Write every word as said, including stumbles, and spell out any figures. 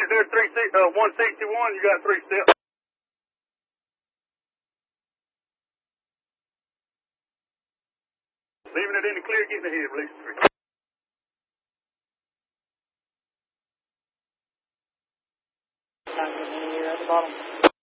you're doing three, uh, one sixty-one, you got three steps. Leaving it in the clear, getting ahead, release three. Here at the bottom.